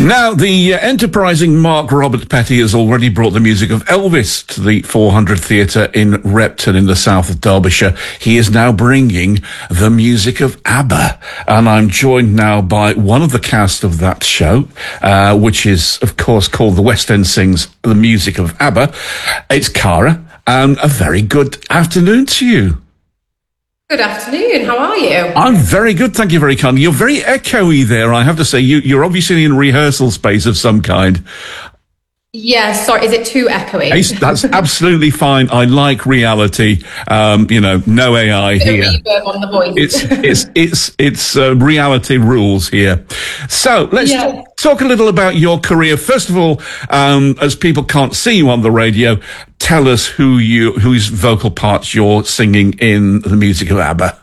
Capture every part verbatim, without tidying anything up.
Now, the uh, enterprising Mark Robert Petty has already brought the music of Elvis to the four hundred Theatre in Repton in the south of Derbyshire. He is now bringing the music of ABBA. And I'm joined now by one of the cast of that show, uh, which is, of course, called The West End Sings the Music of ABBA. It's Cara, and a very good afternoon to you. Good afternoon. How are you? I'm very good, thank you very kindly. You're very echoey there, I have to say. You, you're obviously in rehearsal space of some kind. Yeah, sorry, is it too echoey? It's, that's absolutely fine. I like reality. Um, you know, no A I here. Reverb on the voice. It's it's it's it's uh, reality rules here. So let's Yeah. talk, talk a little about your career. First of all, um, as people can't see you on the radio, tell us who you whose vocal parts you're singing in the music of ABBA.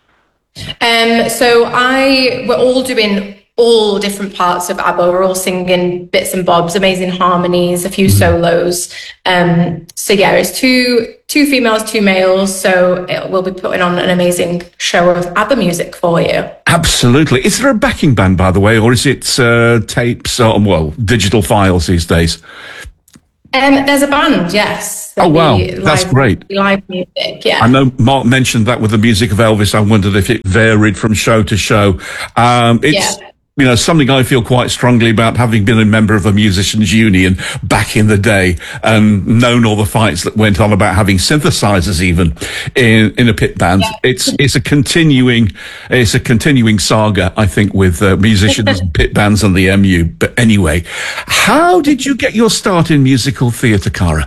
Um, so I, we're all doing all different parts of ABBA. We're all singing bits and bobs, amazing harmonies, a few solos. Um, so yeah, it's two two females, two males. So it, we'll be putting on an amazing show of ABBA music for you. Absolutely. Is there a backing band, by the way, or is it uh, tapes or, well, digital files these days? Um, there's a band, yes. Oh, wow. Live, That's great. Live music, yeah. I know Mark mentioned that with the music of Elvis. I wondered if it varied from show to show. Um, it's, Yeah. you know, something I feel quite strongly about, having been a member of a musicians union back in the day and known all the fights that went on about having synthesizers even in, in a pit band. Yeah. It's, it's a continuing, it's a continuing saga, I think, with uh, musicians, pit bands and the M U. But anyway, how did you get your start in musical theatre, Cara?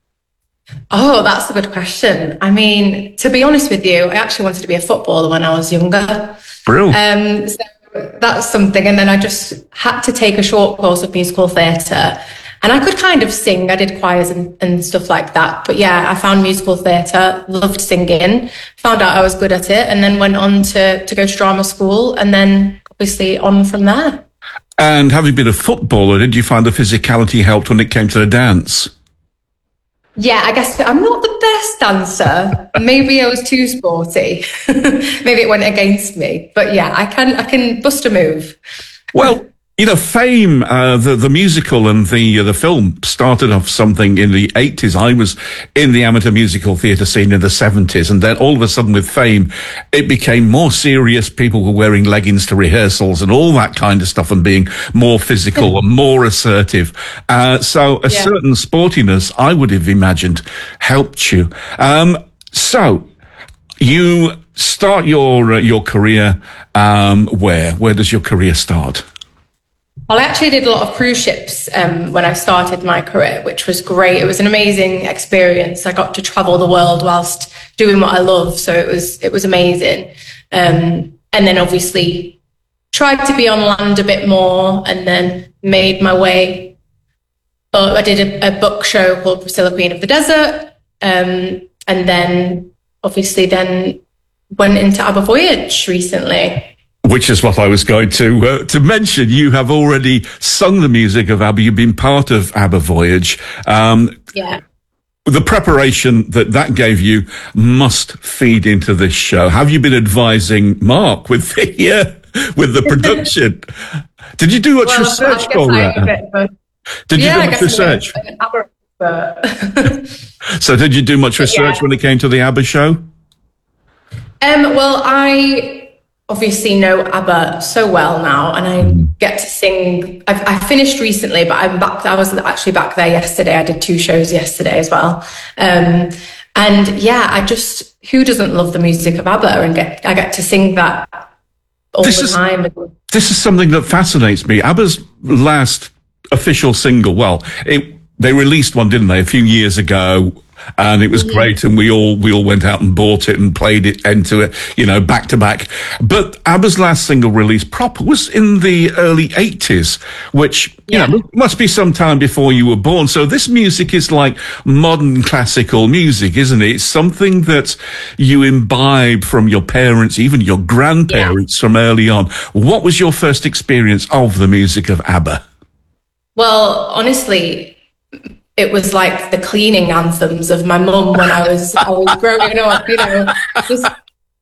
Oh, that's a good question. I mean, to be honest with you, I actually wanted to be a footballer when I was younger. Brilliant. Um, so that's something. And then I just had to take a short course of musical theatre. And I could kind of sing. I did choirs and, and stuff like that. But yeah, I found musical theatre, loved singing, found out I was good at it, and then went on to, to go to drama school and then obviously on from there. And having been a footballer, did you find the physicality helped when it came to the dance? Yeah, I guess I'm not the best dancer. Maybe I was too sporty. Maybe it went against me. But yeah, I can I can bust a move. Well, you know, Fame, uh, the the musical and the uh, the film started off something in the eighties. I was in the amateur musical theatre scene in the seventies, and then all of a sudden with Fame, it became more serious. People were wearing leggings to rehearsals and all that kind of stuff, and being more physical and more assertive. Uh, so a Yeah. certain sportiness, I would have imagined, helped you. Um, so you start your uh, your career um, where? Where does your career start? Well, I actually did a lot of cruise ships um, when I started my career, which was great. It was an amazing experience. I got to travel the world whilst doing what I love, so it was it was amazing. Um, and then obviously tried to be on land a bit more, and then made my way. Uh, I did a, a book show called Priscilla, Queen of the Desert, um, and then obviously then went into ABBA Voyage recently. Which is what I was going to uh, to mention. You have already sung the music of ABBA. You've been part of ABBA Voyage. Um, Yeah. the preparation that that gave you must feed into this show. Have you been advising Mark with the uh, with the production? Did you do much Well, research I guess for I am a that? bit of a- Did you yeah, do I much guess research? I'm an ABBA expert. So did you do much research Yeah. when it came to the ABBA show? Um, well, I obviously know ABBA so well now, and I get to sing. I've, I finished recently, but I'm back. I was actually back there yesterday. I did two shows yesterday as well. Um, and yeah, I just, who doesn't love the music of ABBA, and get I get to sing that all This the is- time. This is something that fascinates me. ABBA's last official single, well, it, they released one, didn't they, a few years ago, and it was great, and we all we all went out and bought it and played it into it, you know, back to back. But ABBA's last single release proper was in the early eighties, which, you Yeah. know, must be some time before you were born. So this music is like modern classical music, isn't it? It's something that you imbibe from your parents, even your grandparents from early on. What was your first experience of the music of ABBA? Well, honestly, it was like the cleaning anthems of my mum when I was I was growing up. You know, just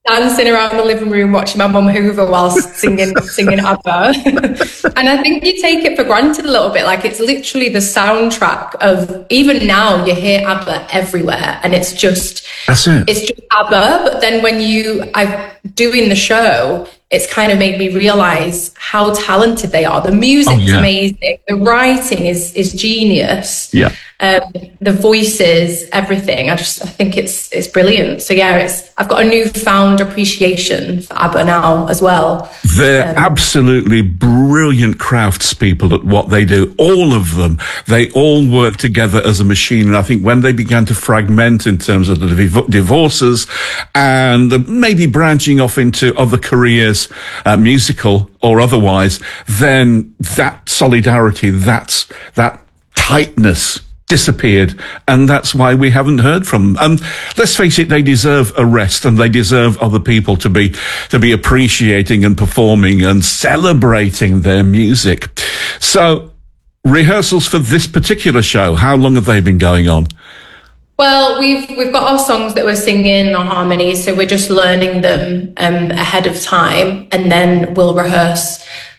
dancing around the living room watching my mum hoover whilst singing singing ABBA. And I think you take it for granted a little bit. Like, it's literally the soundtrack of, even now you hear ABBA everywhere, and it's just That's it. it's just ABBA. But then when you I doing the show, it's kind of made me realize how talented they are. The music's Oh, yeah. amazing. The writing is is genius. Yeah. Um, the voices, everything. I just, I think it's it's brilliant. So yeah, it's I've got a newfound appreciation for ABBA now as well. They're Um, absolutely brilliant craftspeople at what they do. All of them. They all work together as a machine. And I think when they began to fragment in terms of the div- divorces and the, maybe branching off into other careers, uh, musical or otherwise, then that solidarity, that's, that tightness disappeared, and that's why we haven't heard from them. Um, let's face it, they deserve a rest, and they deserve other people to be to be appreciating and performing and celebrating their music. So, rehearsals for this particular show, how long have they been going on? Well, we've we've got our songs that we're singing, our harmonies, so we're just learning them um, ahead of time, and then we'll rehearse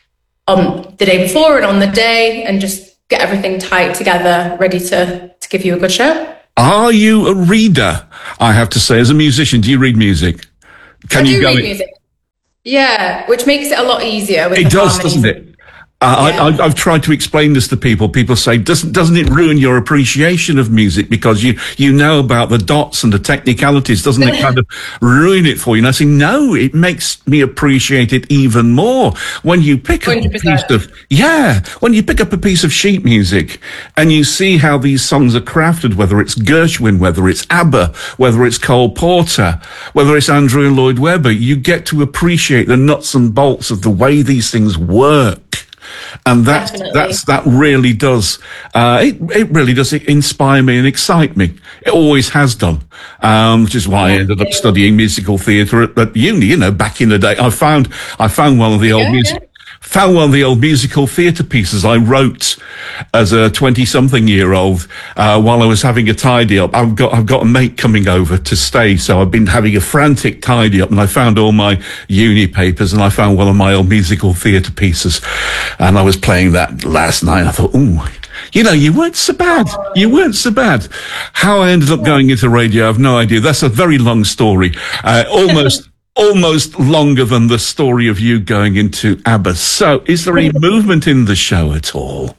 on the day before and on the day, and just get everything tight together, ready to, to give you a good show. Are you a reader? I have to say, as a musician, do you read music? Can I you do go read in- music. Yeah, which makes it a lot easier. With It the does, harmonies. doesn't it? Uh, Yeah. I, I, I've tried to explain this to people. People say, doesn't doesn't it ruin your appreciation of music because you you know about the dots and the technicalities? Doesn't it kind of ruin it for you? And I say, no, it makes me appreciate it even more when you pick up one hundred a piece percent. of yeah, when you pick up a piece of sheet music and you see how these songs are crafted, whether it's Gershwin, whether it's ABBA, whether it's Cole Porter, whether it's Andrew Lloyd Webber, you get to appreciate the nuts and bolts of the way these things work. And that, Definitely. that's, that really does, uh, it, it really does inspire me and excite me. It always has done. Um, which is why I ended up studying musical theatre at, at uni, you know, back in the day. I found, I found one of the old Yeah, music, yeah. found one of the old musical theatre pieces I wrote as a twenty-something year old, uh, while I was having a tidy up. I've got, I've got a mate coming over to stay, so I've been having a frantic tidy up, and I found all my uni papers, and I found one of my old musical theatre pieces, and I was playing that last night. I thought, ooh, you know, you weren't so bad. You weren't so bad. How I ended up going into radio, I have no idea. That's a very long story. Uh, almost, almost longer than the story of you going into ABBA. So, is there any movement in the show at all?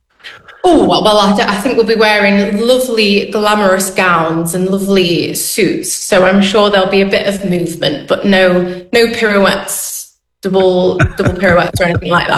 Oh, well, well I, I think we'll be wearing lovely, glamorous gowns and lovely suits. So I'm sure there'll be a bit of movement, but no, no pirouettes, double, double pirouettes or anything like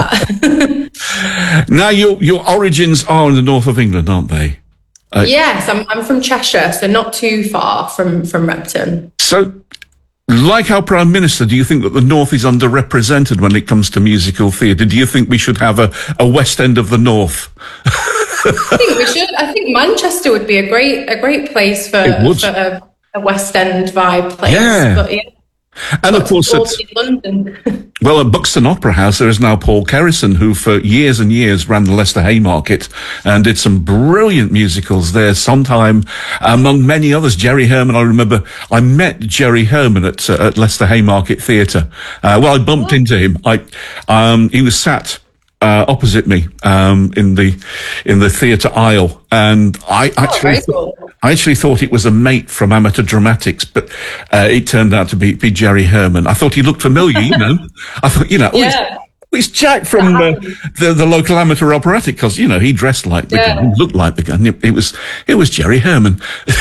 that. Now, your your origins are in the north of England, aren't they? Uh, Yes, I'm, I'm from Cheshire, so not too far from, from Repton. So, like our Prime Minister, do you think that the North is underrepresented when it comes to musical theatre? Do you think we should have a, a West End of the North? I think we should. I think Manchester would be a great, a great place for, It would. for a, a West End vibe place. Yeah. But yeah, And of course, all it's, in London. well, at Buxton Opera House, there is now Paul Kerrison, who for years and years ran the Leicester Haymarket and did some brilliant musicals there, sometime among many others. Jerry Herman, I remember I met Jerry Herman at, uh, at Leicester Haymarket Theatre. Uh, well, I bumped into him. I, um, he was sat uh, opposite me, um, in the, in the theatre aisle. And I actually, very cool. I actually thought it was a mate from Amateur Dramatics, but, uh, it turned out to be, be Jerry Herman. I thought he looked familiar, you know. I thought, you know, oh, Yeah. it's, it's Jack from, uh, the, the local amateur operatic, because, you know, he dressed like the Yeah. guy, he looked like the guy. And it, it was, it was Jerry Herman.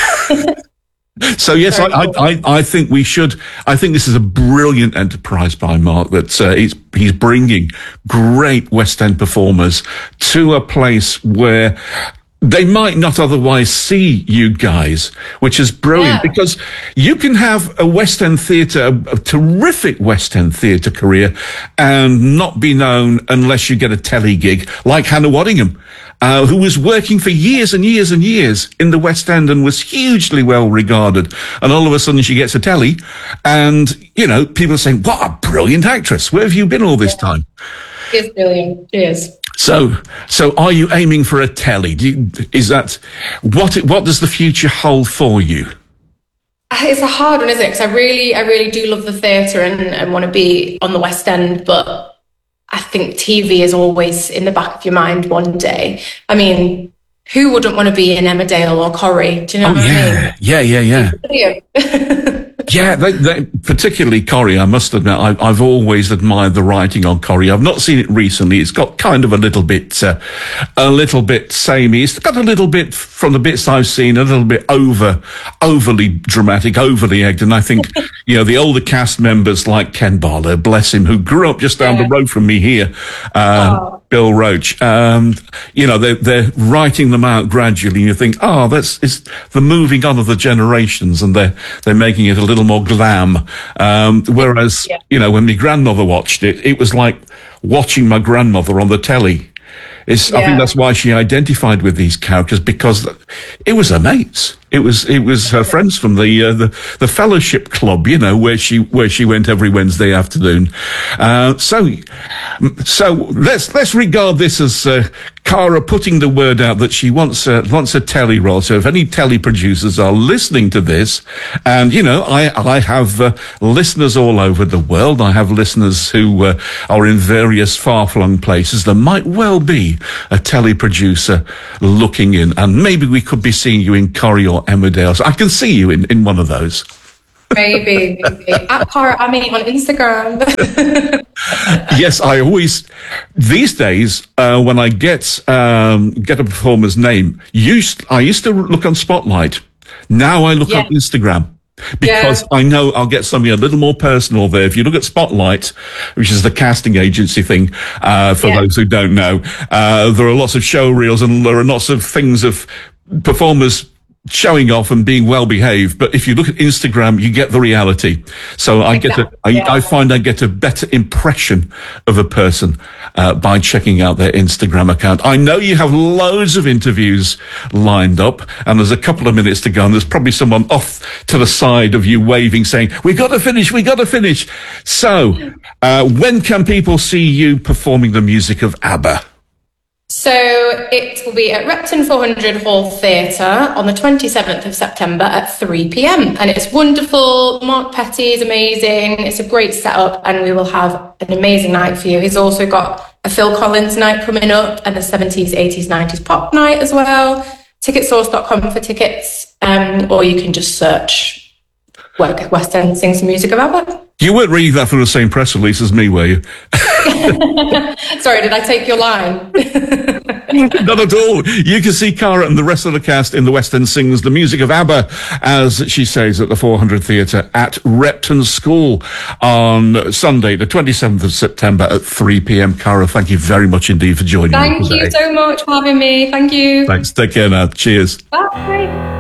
So yes, I, Very cool. I, I, I think we should. I think this is a brilliant enterprise by Mark. That uh, he's he's bringing great West End performers to a place where they might not otherwise see you guys, which is brilliant, Yeah. because you can have a West End theatre, a, a terrific West End theatre career, and not be known unless you get a telly gig, like Hannah Waddingham, uh, who was working for years and years and years in the West End and was hugely well regarded. And all of a sudden she gets a telly, and, you know, people are saying, what a brilliant actress. Where have you been all this time? She is brilliant. She is. So, so are you aiming for a telly? Do you, is that, what, what does the future hold for you? It's a hard one, isn't it? Because I really, I really do love the theatre and, and want to be on the West End, but I think T V is always in the back of your mind one day. I mean, who wouldn't want to be in Emmerdale or Corrie? Do you know Oh, what yeah. I mean? Yeah, yeah, yeah. Yeah, they, they, particularly Corrie, I must admit, I, I've always admired the writing on Corrie. I've not seen it recently. It's got kind of a little bit, uh, a little bit samey. It's got a little bit, from the bits I've seen, a little bit over, overly dramatic, overly egged. And I think, you know, the older cast members like Ken Barlow, bless him, who grew up just down Yeah. the road from me here, uh, Oh. Bill Roach, um, you know, they're, they're writing them out gradually, and you think, oh, that's, it's the moving on of the generations, and they're, they're making it a little more glam. Um, whereas, Yeah. you know, when my grandmother watched it, it was like watching my grandmother on the telly. It's, I think Yeah. that's why she identified with these characters, because it was her mates. It was, it was her friends from the, uh, the, the fellowship club, you know, where she, where she went every Wednesday afternoon. Uh, so, so let's, let's regard this as, uh, Cara putting the word out that she wants a, wants a telly role. So if any telly producers are listening to this, and, you know, I, I have, uh, listeners all over the world. I have listeners who, uh, are in various far-flung places. There might well be a telly producer looking in, and maybe we could be seeing you in Corrie or Emmerdale. So I can see you in, in one of those. Maybe, maybe. At Cara Ami on Instagram. Yes, I always, these days, uh, when I get, um, get a performer's name, used, I used to look on Spotlight. Now I look Yeah. on Instagram. Because Yeah. I know I'll get something a little more personal there. If you look at Spotlight, which is the casting agency thing, uh, for Yeah. those who don't know, uh, there are lots of show reels and there are lots of things of performers showing off and being well behaved. But if you look at Instagram, you get the reality. So I get a, Exactly, I, yeah. I find I get a better impression of a person, uh, by checking out their Instagram account. I know you have loads of interviews lined up, and there's a couple of minutes to go, and there's probably someone off to the side of you waving, saying, we got to finish, we got to finish. So, uh, when can people see you performing the music of ABBA? So it will be at Repton four hundred Hall Theatre on the twenty-seventh of September at three p.m. And it's wonderful. Mark Petty is amazing. It's a great setup, and we will have an amazing night for you. He's also got a Phil Collins night coming up and a seventies, eighties, nineties pop night as well. ticket source dot com for tickets, um, or you can just search West End Sings the Music of ABBA. You weren't reading that from the same press release as me, were you? Sorry, did I take your line? Not at all. You can see Cara and the rest of the cast in the West End Sings the Music of ABBA, as she says, at the four hundred Theatre at Repton School on Sunday, the twenty-seventh of September at three p.m. Cara, thank you very much indeed for joining Thank me today. you so much for having me. Thank you. Thanks. Take care now. Cheers. Bye.